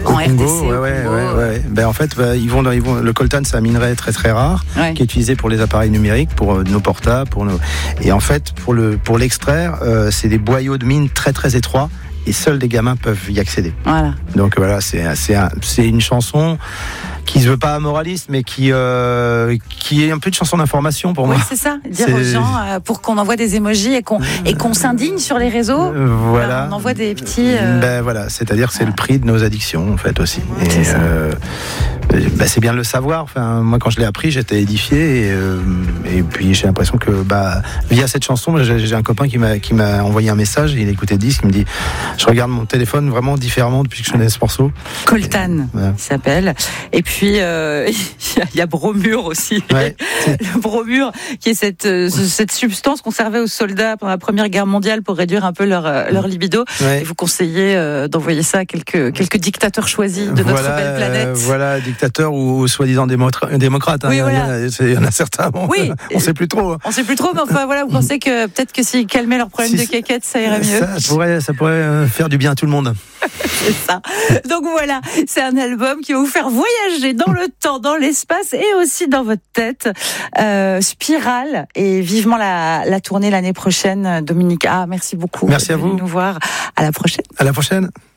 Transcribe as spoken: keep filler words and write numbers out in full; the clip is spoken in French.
en R T C. Congo, ouais, ouais, ouais, ouais. Ben, en fait, bah, ils vont dans, ils vont, le coltan, c'est un minerai très très rare, ouais. qui est utilisé pour les appareils numériques, pour euh, nos portables, pour nos. Et en fait, pour le pour l'extraire, euh, c'est des boyaux de mine très très étroits. Et seuls des gamins peuvent y accéder. Voilà. Donc voilà, c'est c'est un, c'est une chanson qui se veut pas moraliste, mais qui euh, qui est un peu de chanson d'information pour oui, moi. Oui, c'est ça. Dire c'est... aux gens euh, pour qu'on envoie des émojis et qu'on et qu'on s'indigne sur les réseaux. Voilà. Ben, on envoie des petits. Euh... Ben voilà, c'est-à-dire que c'est voilà. le prix de nos addictions en fait aussi. Et c'est, ça. Euh, ben, c'est bien de le savoir. Enfin, moi quand je l'ai appris, j'étais édifié et, euh, et puis j'ai l'impression que bah via cette chanson, j'ai, j'ai un copain qui m'a qui m'a envoyé un message. Il écoutait le disque, il me dit, je regarde mon téléphone vraiment différemment depuis que je connais ce morceau. Coltan, ouais. il s'appelle. Et puis euh, il y a bromure aussi. Ouais, le bromure, qui est cette euh, cette substance qu'on servait aux soldats pendant la Première Guerre mondiale pour réduire un peu leur leur libido. Ouais. Et vous conseillez euh, d'envoyer ça à quelques quelques dictateurs choisis de notre voilà, belle planète. Euh, voilà, dictateurs ou, ou soi-disant démotra- démocrates. Hein. Oui, voilà. Il, y a, il y en a certains. Bon, oui, on sait plus trop. On sait plus trop, mais enfin voilà, vous pensez que peut-être que s'ils calmaient leurs problèmes si, de caquettes, ça irait mieux. Ça pourrait, ça pourrait faire du bien à tout le monde. C'est ça. Donc voilà, c'est un album qui va vous faire voyager dans le temps, dans l'espace et aussi dans votre tête. Euh, Spirale, et vivement la, la tournée l'année prochaine. Dominique A, merci beaucoup. Merci à vous. De nous voir. À la prochaine. À la prochaine.